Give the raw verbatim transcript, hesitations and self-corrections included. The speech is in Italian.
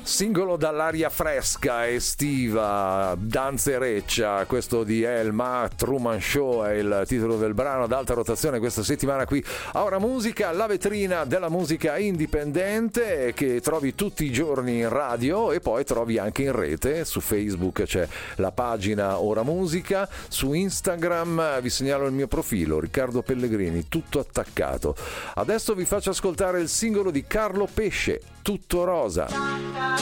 Singolo dall'aria fresca, estiva, danzereccia, questo di Elma, Truman Show è il titolo del brano, ad alta rotazione questa settimana qui a Ora Musica, la vetrina della musica indipendente che trovi tutti i giorni in radio e poi trovi anche in rete, su Facebook c'è la pagina Ora Musica, su Instagram vi segnalo il mio profilo, Riccardo Pellegrini, tutto attaccato. Adesso vi faccio ascoltare il singolo di Carlo Pesce, Tutto Rosa.